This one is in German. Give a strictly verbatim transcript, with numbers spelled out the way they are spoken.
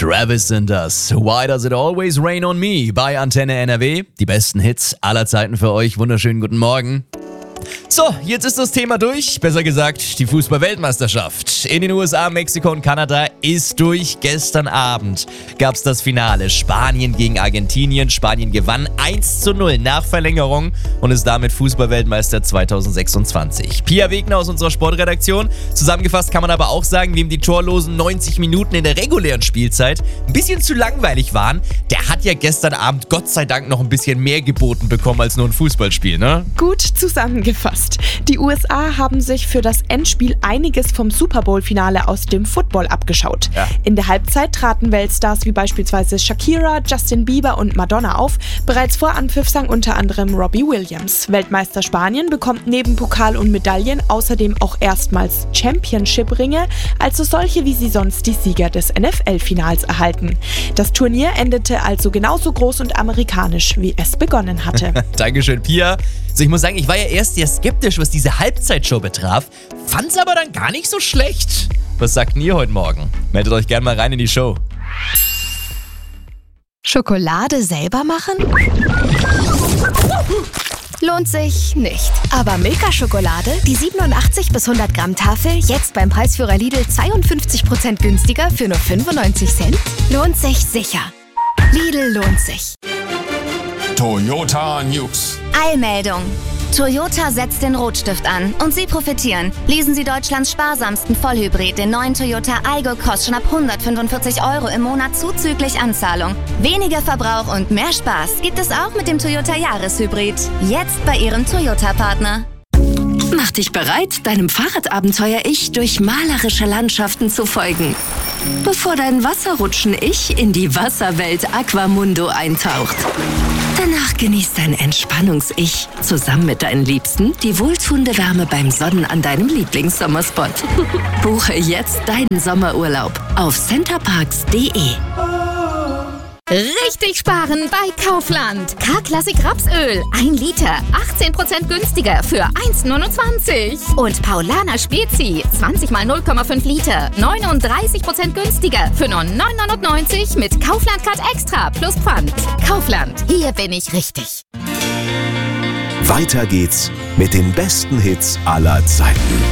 Travis sind das. Why Does It Always Rain on Me bei Antenne N R W. Die besten Hits aller Zeiten für euch. Wunderschönen guten Morgen. So, jetzt ist das Thema durch. Besser gesagt, die Fußball-Weltmeisterschaft in den U S A, Mexiko und Kanada ist durch. Gestern Abend gab es das Finale. Spanien gegen Argentinien. Spanien gewann eins zu null nach Verlängerung und ist damit Fußball-Weltmeister zweitausendsechsundzwanzig. Pia Wegner aus unserer Sportredaktion. Zusammengefasst kann man aber auch sagen, wem die torlosen neunzig Minuten in der regulären Spielzeit ein bisschen zu langweilig waren, der hat ja gestern Abend Gott sei Dank noch ein bisschen mehr geboten bekommen als nur ein Fußballspiel, ne? Gut zusammengefasst. Die U S A haben sich für das Endspiel einiges vom Super Bowl-Finale aus dem Football abgeschaut. Ja. In der Halbzeit traten Weltstars wie beispielsweise Shakira, Justin Bieber und Madonna auf. Bereits vor Anpfiff sang unter anderem Robbie Williams. Weltmeister Spanien bekommt neben Pokal und Medaillen außerdem auch erstmals Championship-Ringe, also solche, wie sie sonst die Sieger des N F L-Finals erhalten. Das Turnier endete also genauso groß und amerikanisch, wie es begonnen hatte. Dankeschön, Pia. Also ich muss sagen, ich war ja erst sehr skeptisch, was diese Halbzeitshow betraf, fand's aber dann gar nicht so schlecht. Was sagt ihr heute Morgen? Meldet euch gerne mal rein in die Show. Schokolade selber machen? Lohnt sich nicht. Aber Milka-Schokolade, die siebenundachtzig bis hundert Gramm Tafel, jetzt beim Preisführer Lidl zweiundfünfzig Prozent günstiger für nur fünfundneunzig Cent? Lohnt sich sicher. Lidl lohnt sich. Toyota News. Eilmeldung. Toyota setzt den Rotstift an und Sie profitieren. Lesen Sie Deutschlands sparsamsten Vollhybrid, den neuen Toyota Aygo Cross, schon ab hundertfünfundvierzig Euro im Monat zuzüglich Anzahlung. Weniger Verbrauch und mehr Spaß gibt es auch mit dem Toyota Jahreshybrid. Jetzt bei Ihrem Toyota-Partner. Mach dich bereit, deinem Fahrradabenteuer-Ich durch malerische Landschaften zu folgen. Bevor dein Wasserrutschen-Ich in die Wasserwelt Aquamundo eintaucht. Danach genießt dein Entspannungs-Ich zusammen mit deinen Liebsten die wohltuende Wärme beim Sonnen an deinem Lieblingssommerspot. Buche jetzt deinen Sommerurlaub auf centerparks punkt de. Richtig sparen bei Kaufland. K-Klassik Rapsöl, ein Liter, achtzehn Prozent günstiger für eins neunundzwanzig. Und Paulaner Spezi, zwanzig mal null Komma fünf Liter, neununddreißig Prozent günstiger für nur neun neunundneunzig mit Kaufland Card Extra plus Pfand. Kaufland, hier bin ich richtig. Weiter geht's mit den besten Hits aller Zeiten.